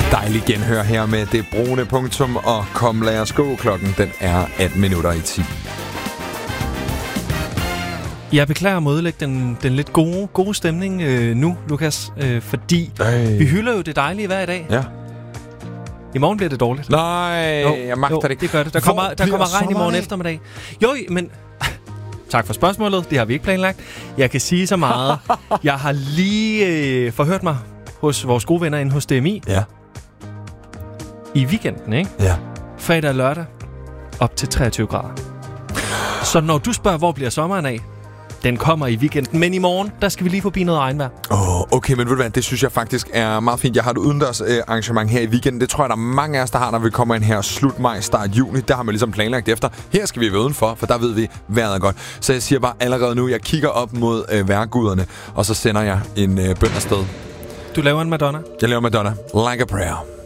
Dejlig genhør her med det brune punktum, og kom lad os gå. Klokken den er 18:10. Jeg beklager at modlægge den lidt gode stemning nu, Lukas, fordi vi hylder jo det dejlige hver dag. Ja. I morgen bliver det dårligt. Nej, jeg magter det ikke. Det gør det. Der kommer regn i morgen eftermiddag. Jo, men... Tak for spørgsmålet. Det har vi ikke planlagt. Jeg kan sige så meget. Jeg har lige forhørt mig hos vores gode venner inde hos DMI. Ja. I weekenden, ikke? Ja. Fredag og lørdag. Op til 23 grader. Så når du spørger, hvor bliver sommeren af? Den kommer i weekenden, men i morgen, der skal vi lige forbi noget regnvejr. Okay, men ved du hvad, det synes jeg faktisk er meget fint. Jeg har et udendørs arrangement her i weekenden. Det tror jeg, der er mange af os, der har, når vi kommer ind her slut maj, start juni. Der har man ligesom planlagt efter. Her skal vi være udenfor, for der ved vi, vejret er godt. Så jeg siger bare allerede nu, jeg kigger op mod vejrguderne, og så sender jeg en bøn afsted. Du laver en Madonna? Jeg laver Madonna. Like a prayer.